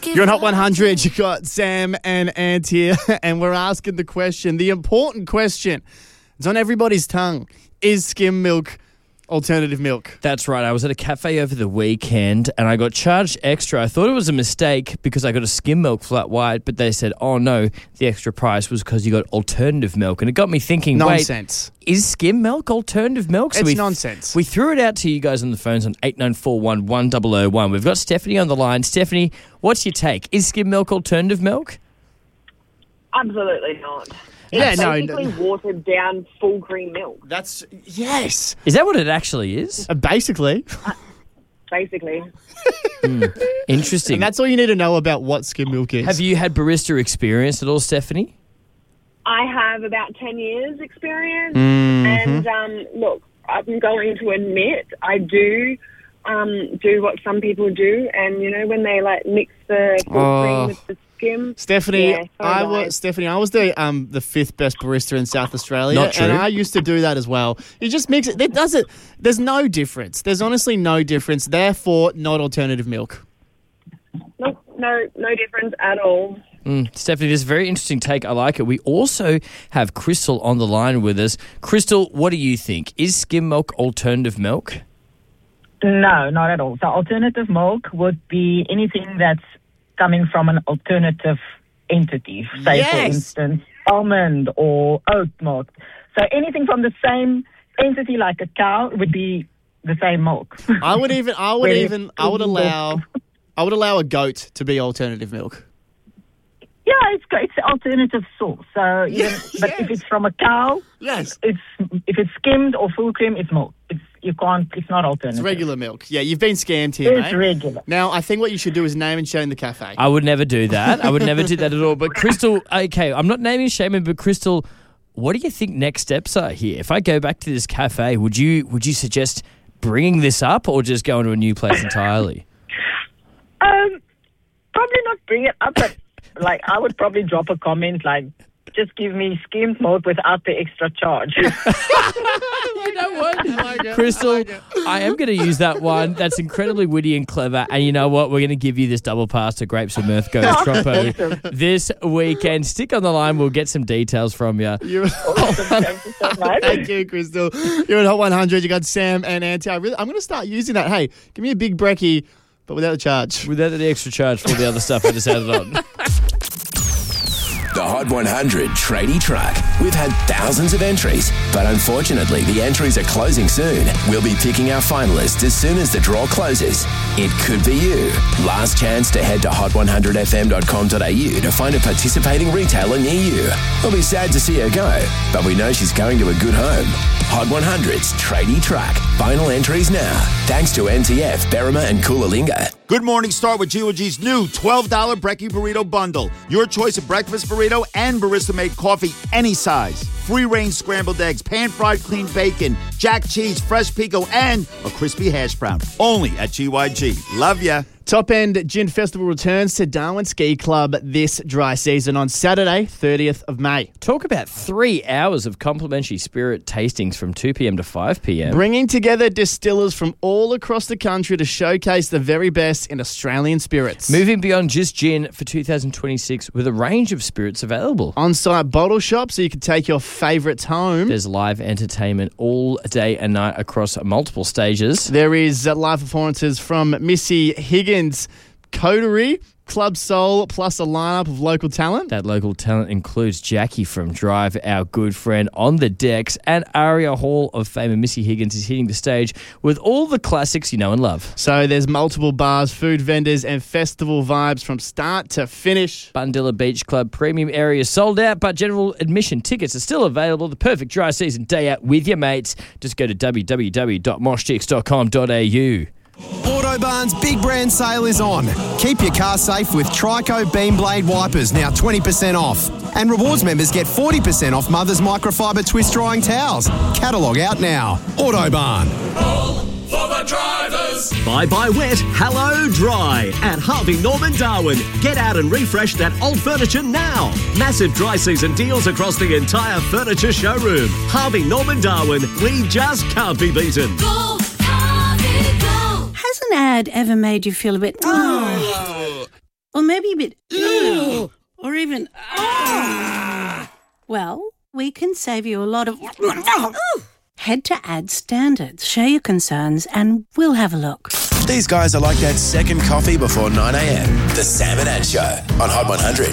You're on Hot 100. You got Sam and Ant here, and we're asking the question, the important question. It's on everybody's tongue. Is skim milk alternative milk? That's right. I was at a cafe over the weekend and I got charged extra. I thought it was a mistake because I got a skim milk flat white, but they said, oh no, the extra price was because you got alternative milk. And it got me thinking, Nonsense. Wait, is skim milk alternative milk? It's nonsense. We threw it out to you guys on the phones on 8941 1001. We've got Stephanie on the line. Stephanie, what's your take? Is skim milk alternative milk? Absolutely not. Yeah, It's basically watered down full cream milk. Yes. Is that what it actually is? Basically. Basically. Interesting. And that's all you need to know about what skim milk is. Have you had barista experience at all, Stephanie? I have about 10 years experience. Mm-hmm. And look, I'm going to admit I do what some people do. And, you know, when they mix the full cream with the skim. Stephanie, yeah, I was the fifth best barista in South Australia. Not true. And I used to do that as well. You just mix it. It does it. There's no difference. There's honestly no difference. Therefore, not alternative milk. No difference at all. Stephanie, this is a very interesting take. I like it. We also have Crystal on the line with us. Crystal, what do you think? Is skim milk alternative milk? No, not at all. So alternative milk would be anything that's coming from an alternative entity, say for instance, almond or oat milk. So anything from the same entity like a cow would be the same milk. I would allow a goat to be alternative milk. Yeah, it's alternative source. So but if it's from a cow, yes, if it's skimmed or full cream, it's milk. It's not alternative. It's regular milk. Yeah, you've been scammed here, It's mate. regular. Now, I think what you should do is name and shame the cafe. I would never do that. I would never do that at all. But Crystal, okay, I'm not naming and shaming, but Crystal, what do you think next steps are here? If I go back to this cafe, would you suggest bringing this up or just going to a new place entirely? Probably not bring it up, but I would probably drop a comment just give me skimmed milk without the extra charge. You know what? Crystal, I am going to use that one. That's incredibly witty and clever. And you know what? We're going to give you this double pass to Grapes of Mirth Go Trompo this weekend. Stick on the line. We'll get some details from you. Awesome. Thank you so much. Thank you, Crystal. You're at Hot 100. You got Sam and Auntie. I'm going to start using that. Hey, give me a big brekkie, but without the charge. Without the extra charge for all the other stuff I just added on. The Hot 100 Tradie Truck. We've had thousands of entries, but unfortunately the entries are closing soon. We'll be picking our finalists as soon as the draw closes. It could be you. Last chance to head to hot100fm.com.au to find a participating retailer near you. We'll be sad to see her go, but we know she's going to a good home. Hot 100's Tradie Truck. Final entries now. Thanks to NTF, Berrima and Coolalinga. Good morning. Start with GOG's new $12 Brekkie Burrito Bundle. Your choice of breakfast burrito and barista-made coffee, any size. Free-range scrambled eggs, pan-fried clean bacon, jack cheese, fresh pico, and a crispy hash brown. Only at GYG. Love ya. Top End Gin Festival returns to Darwin Ski Club this dry season on Saturday, 30th of May. Talk about 3 hours of complimentary spirit tastings from 2 p.m. to 5 p.m. Bringing together distillers from all across the country to showcase the very best in Australian spirits. Moving beyond just gin for 2026 with a range of spirits available. On-site bottle shop so you can take your favourites home. There's live entertainment all day and night across multiple stages. There is live performances from Missy Higgins, Coterie, Club Soul, plus a lineup of local talent. That local talent includes Jackie from Drive, our good friend, on the decks, and Aria Hall of Fame and Missy Higgins is hitting the stage with all the classics you know and love. So there's multiple bars, food vendors, and festival vibes from start to finish. Bundilla Beach Club premium area sold out, but general admission tickets are still available. The perfect dry season day out with your mates. Just go to www.moshchicks.com.au. Autobarn's big brand sale is on. Keep your car safe with Trico Beam Blade wipers, now 20% off. And rewards members get 40% off Mother's microfiber twist drying towels. Catalogue out now. Autobarn. All for the drivers. Bye-bye wet, hello dry. At Harvey Norman Darwin. Get out and refresh that old furniture now. Massive dry season deals across the entire furniture showroom. Harvey Norman Darwin. We just can't be beaten. Go, Harvey, go. Has an ad ever made you feel a bit... Or maybe a bit ugh, or even Well, we can save you a lot of Head to Ad Standards, share your concerns, and we'll have a look. These guys are like that second coffee before 9 a.m. The Sam and Ant Show on Hot 100.